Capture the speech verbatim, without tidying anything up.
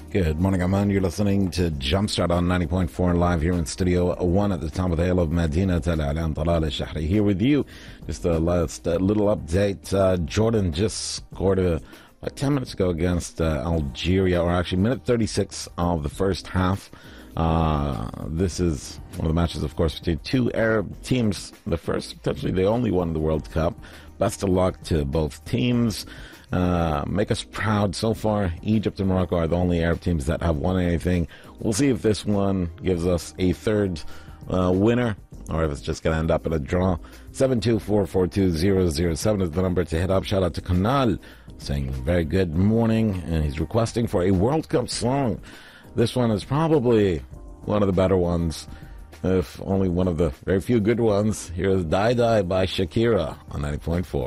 Good morning, Amman. You're listening to Jumpstart on ninety point four live here in Studio one at the top of the hill of Medina Tel Alan Talal al-Shahri. Here with you. Just a last uh, little update. Uh, Jordan just scored a, about ten minutes ago against uh, Algeria, or actually minute thirty-six of the first half. Uh, this is one of the matches, of course, between two Arab teams. The first, potentially the only one in the World Cup. Best of luck to both teams. Uh, make us proud. So far, Egypt and Morocco are the only Arab teams that have won anything. We'll see if this one gives us a third uh, winner, or if it's just going to end up in a draw. seven two four four two zero zero seven is the number to hit up. Shout out to Kanal, saying very good morning, and he's requesting for a World Cup song. This one is probably one of the better ones, if only one of the very few good ones. Here's Die Die by Shakira on ninety point four.